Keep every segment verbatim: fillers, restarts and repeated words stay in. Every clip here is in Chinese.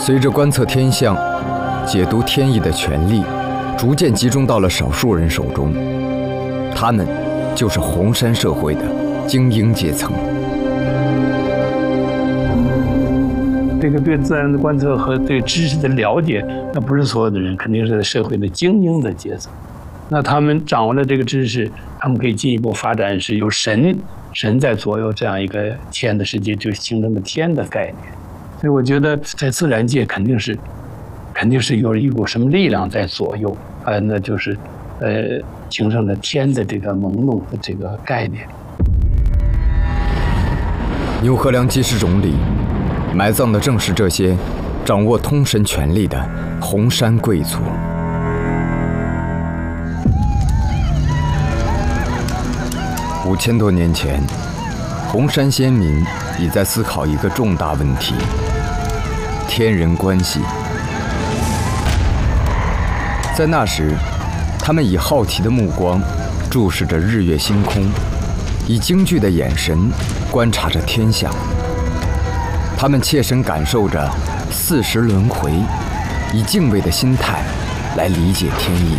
随着观测天象、解读天意的权力逐渐集中到了少数人手中，他们就是红山社会的精英阶层。 这个对自然的观测和对知识的了解，那不是所有的人，肯定是社会的精英的阶层。那他们掌握了这个知识，他们可以进一步发展，是由神神在左右这样一个天的世界，就形成了天的概念。所以我觉得在自然界肯定是肯定是有一股什么力量在左右，呃，那就是呃形成了天的这个朦胧的这个概念。 牛河良基世冢里埋葬的正是这些掌握通神权力的红山贵族。五千多年前，红山先民已在思考一个重大问题：天人关系。在那时，他们以好奇的目光注视着日月星空，以惊惧的眼神观察着天象。他们切身感受着四时轮回，以敬畏的心态来理解天意。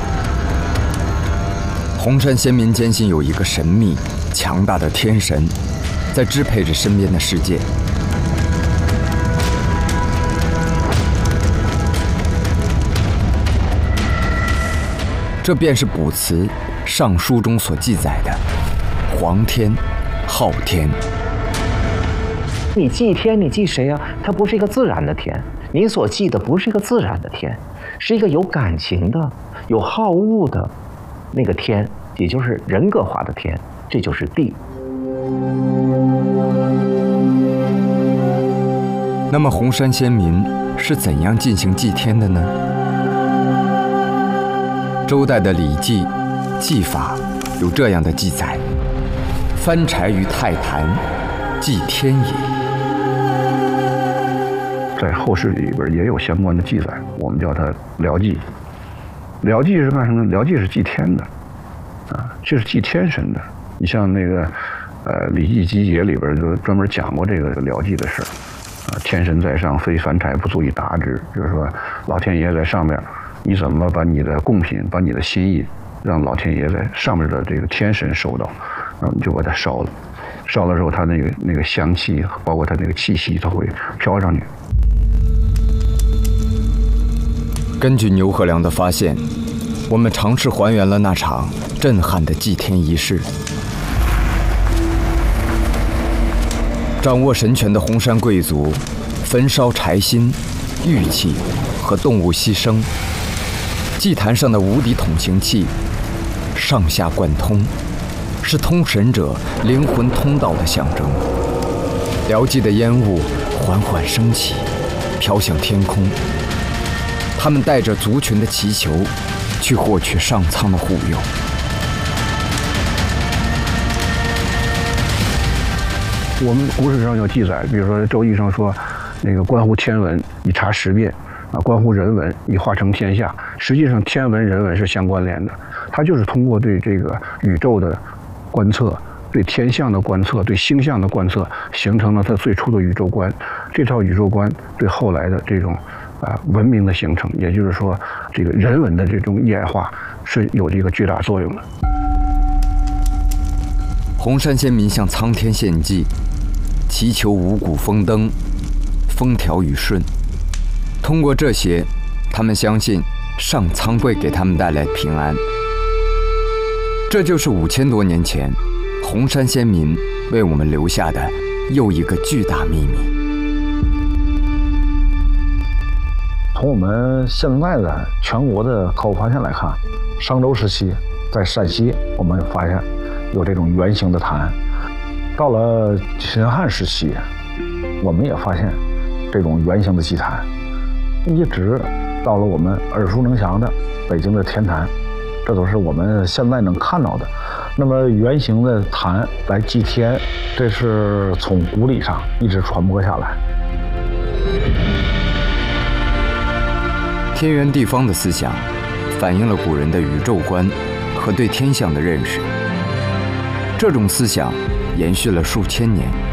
红山先民坚信有一个神秘、强大的天神在支配着身边的世界。这便是卜辞《尚书》中所记载的皇天、昊天。 你祭天，你祭谁啊？它不是一个自然的天，你所祭的不是一个自然的天，是一个有感情的、有好恶的那个天，也就是人格化的天，这就是地。 那么红山先民是怎样进行祭天的呢？周代的《礼记》祭法有这样的记载：翻柴于太坛，祭天也。 在后世里边也有相关的记载，我们叫它辽祭。辽祭是干什么呢？辽祭是祭天的，啊，这是祭天神的。你像那个，呃，《礼记集解》里边就专门讲过这个辽祭的事儿，啊，天神在上，非凡柴不足以达之，就是说老天爷在上面，你怎么把你的贡品，把你的心意，让老天爷在上面的这个天神收到，然后你就把它烧了，烧了之后，它那个那个香气，包括它那个气息，它会飘上去。 根据牛河良的发现，我们尝试还原了那场震撼的祭天仪式。掌握神权的红山贵族，焚烧柴薪、玉器和动物牺牲。祭坛上的无敌统行器，上下贯通，是通神者灵魂通道的象征。辽祭的烟雾缓缓升起，飘向天空。他们带着族群的祈求，去获取上苍的护佑。 我们古史上有记载，比如说《周易》上说，那个关乎天文，以察时变；啊，关乎人文，以化成天下。实际上，天文、人文是相关联的。它就是通过对这个宇宙的观测、对天象的观测、对星象的观测，形成了它最初的宇宙观。这套宇宙观对后来的这种啊文明的形成，也就是说，这个人文的这种演化是有这个巨大作用的。 红山先民向苍天献祭，祈求五谷丰登、风调雨顺。通过这些，他们相信上苍会给他们带来平安。这就是五千多年前红山先民为我们留下的又一个巨大秘密。 从我们现在的全国的考古发现来看，商周时期在陕西我们发现有这种圆形的坛，到了秦汉时期我们也发现这种圆形的祭坛，一直到了我们耳熟能详的北京的天坛，这都是我们现在能看到的。那么圆形的坛来祭天，这是从古礼上一直传播下来。 天圆地方的思想反映了古人的宇宙观和对天象的认识。这种思想延续了数千年，